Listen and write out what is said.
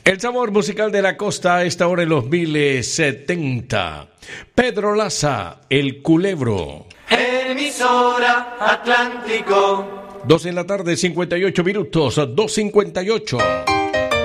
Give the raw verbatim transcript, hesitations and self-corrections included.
El sabor musical de la costa a esta hora en los mil setenta. Pedro Laza, El Culebro. Emisora Atlántico. Dos en la tarde, cincuenta y ocho minutos, dos cincuenta y ocho.